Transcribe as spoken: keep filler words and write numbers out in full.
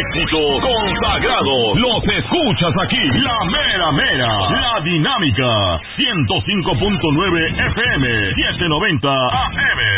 éxito consagrado. Los escuchas aquí. La mera mera. La dinámica. ciento cinco punto nueve F M. setecientos noventa A M.